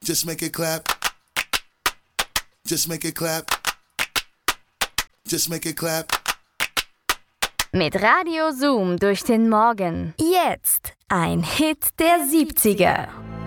Just make it clap. Just make it clap. Just make it clap. Mit Radio Zoom durch den Morgen. Jetzt ein Hit der 70er.